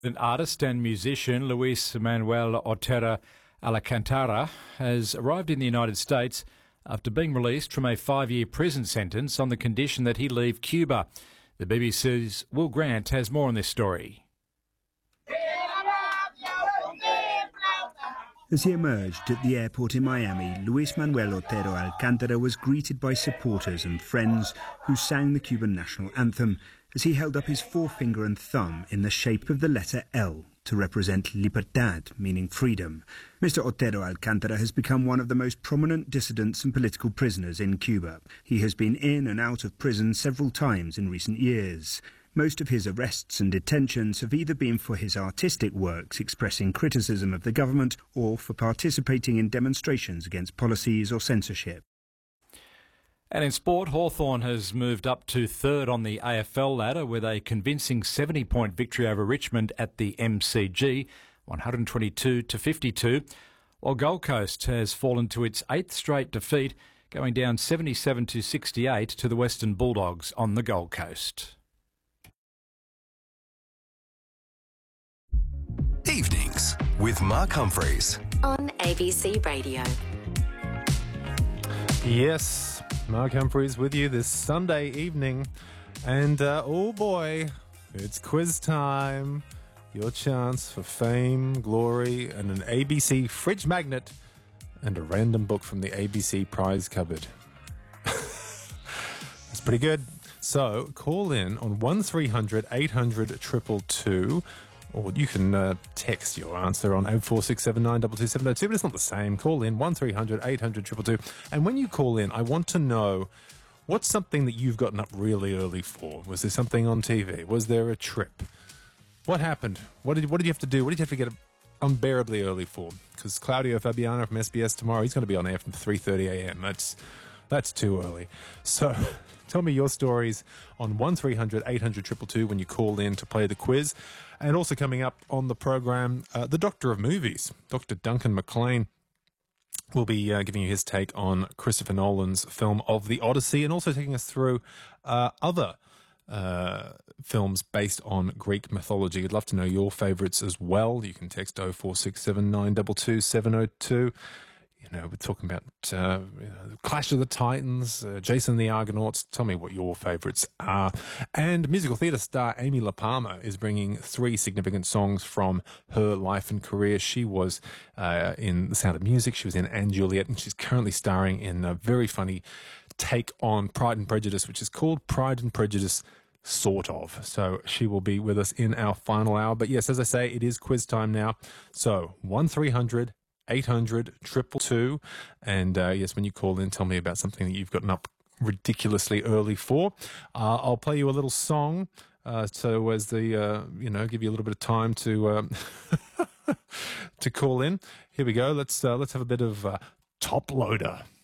An artist and musician, Luis Manuel Otero Alcantara, has arrived in the United States after being released from a 5-year prison sentence on the condition that he leave Cuba. The BBC's Will Grant has more on this story. As he emerged at the airport in Miami, Luis Manuel Otero Alcantara was greeted by supporters and friends who sang the Cuban national anthem as he held up his forefinger and thumb in the shape of the letter L to represent libertad, meaning freedom. Mr. Otero Alcantara has become one of the most prominent dissidents and political prisoners in Cuba. He has been in and out of prison several times in recent years. Most of his arrests and detentions have either been for his artistic works expressing criticism of the government or for participating in demonstrations against policies or censorship. And in sport, Hawthorn has moved up to third on the AFL ladder with a convincing 70-point victory over Richmond at the MCG, 122-52, while Gold Coast has fallen to its 8th straight defeat, going down 77-68 to the Western Bulldogs on the Gold Coast. Evenings with Mark Humphreys on ABC Radio. Yes, Mark Humphreys with you this Sunday evening. And, oh boy, it's quiz time. Your chance for fame, glory, and an ABC fridge magnet and a random book from the ABC prize cupboard. That's pretty good. So, call in on 1300 800 222. Or you can text your answer on 04679 22702, but it's not the same. Call in 1300 800 222. And when you call in, I want to know, what's something that you've gotten up really early for? Was there something on TV? Was there a trip? What happened? What did you have to do? What did you have to get up unbearably early for? Because Claudio Fabiano from SBS tomorrow, he's going to be on air from 3:30 a.m. That's too early. So tell me your stories on 1300 800 222 when you call in to play the quiz. And also coming up on the program, the Doctor of Movies, Dr. Duncan McLean, will be giving you his take on Christopher Nolan's film of the Odyssey, and also taking us through other films based on Greek mythology. I'd love to know your favourites as well. You can text 04679 22702. You know, we're talking about Clash of the Titans, Jason and the Argonauts. Tell me what your favourites are. And musical theatre star Amy LaPalmer is bringing 3 significant songs from her life and career. She was in The Sound of Music, she was in Anne Juliet, and she's currently starring in a very funny take on Pride and Prejudice, which is called Pride and Prejudice Sort of. So she will be with us in our final hour. But yes, as I say, it is quiz time now. So 1300 800 222, and yes, when you call in, tell me about something that you've gotten up ridiculously early for. I'll play you a little song, so as the give you a little bit of time to to call in. Here we go. Let's have a bit of Top Loader.